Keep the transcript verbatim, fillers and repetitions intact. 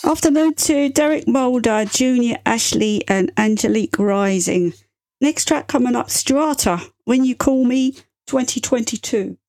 Afternoon to Derek Mulder, Junior Ashley and Angelique Rising. Next track coming up, Strata, When You Call Me, twenty twenty-two.